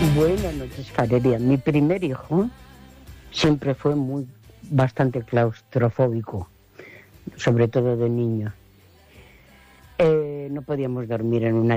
Buenas noches, Valeria. Mi primer hijo siempre fue bastante claustrofóbico, sobre todo de niño. No podíamos dormir en una